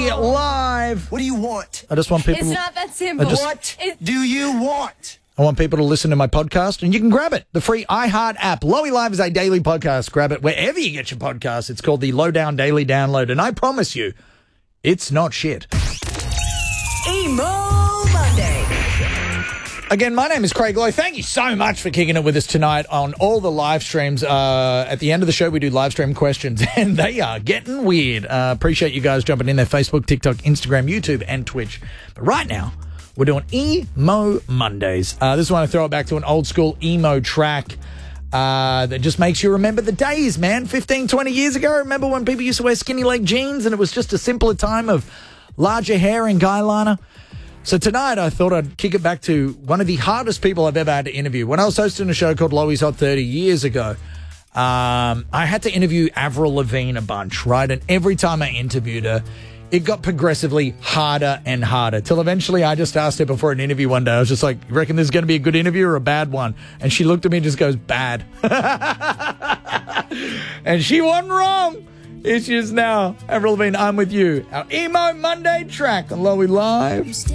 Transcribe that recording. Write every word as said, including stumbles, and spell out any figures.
Live. What do you want? I just want people... It's not that simple. I just- What It- do you want? I want people to listen to my podcast, and you can grab it. The free iHeart app. Lowy Live is a daily podcast. Grab it wherever you get your podcasts. It's called the Lowdown Daily Download, and I promise you, it's not shit. Emo Monday. Again, my name is Craig Lowe. Thank you so much for kicking it with us tonight on all the live streams. Uh, at the end of the show, we do live stream questions, and they are getting weird. Uh, appreciate you guys jumping in there. Facebook, TikTok, Instagram, YouTube, and Twitch. But right now, we're doing Emo Mondays. Uh, this is when I throw it back to an old school emo track uh, that just makes you remember the days, man. fifteen, twenty years ago, remember when people used to wear skinny leg jeans and it was just a simpler time of larger hair and guy liner? So tonight I thought I'd kick it back to one of the hardest people I've ever had to interview. When I was hosting a show called Lowy's Hot thirty years ago, um, I had to interview Avril Lavigne a bunch, right? And every time I interviewed her, it got progressively harder and harder till eventually I just asked her before an interview one day. I was just like, you reckon this is going to be a good interview or a bad one? And she looked at me and just goes, bad. And she wasn't wrong. It's just now. Avril Lavigne, I'm with you. Our Emo Monday track on Lowy Live.